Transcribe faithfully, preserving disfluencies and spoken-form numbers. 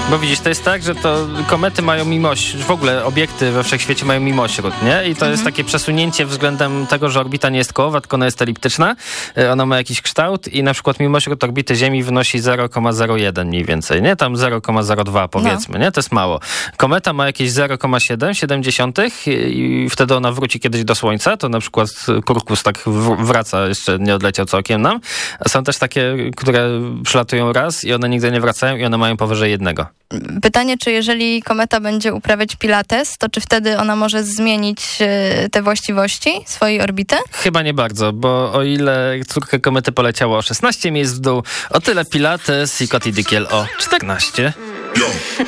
Bo widzisz, to jest tak, że to komety mają mimoś, w ogóle obiekty we wszechświecie mają mimośród, nie? I to mhm. jest takie przesunięcie względem tego, że orbita nie jest kołowa, tylko ona jest eliptyczna. Ona ma jakiś kształt i na przykład mimośród orbity Ziemi wynosi zero przecinek zero jeden mniej więcej, nie? Tam zero przecinek zero dwa powiedzmy, no. nie? To jest mało. Kometa ma jakieś zero przecinek siedem, siedem dziesiątych i wtedy ona wróci kiedyś do Słońca. To na przykład Kurkus tak w- wraca, jeszcze nie odleciał całkiem nam. A są też takie, które przylatują raz i one nigdy nie wracają i one mają powyżej jednego. Pytanie, czy jeżeli kometa będzie uprawiać pilates, to czy wtedy ona może zmienić te właściwości swojej orbity? Chyba nie bardzo, bo o ile córka komety poleciała o szesnaście miejsc w dół, o tyle pilates i kot i dykiel o czternaście.